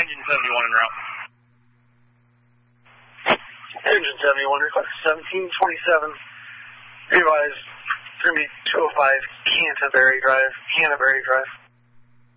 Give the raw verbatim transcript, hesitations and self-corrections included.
Engine seventy-one en route. Engine seventy-one, request seventeen twenty-seven. Revise, it's going to be two oh five Canterbury Drive, Canterbury Drive.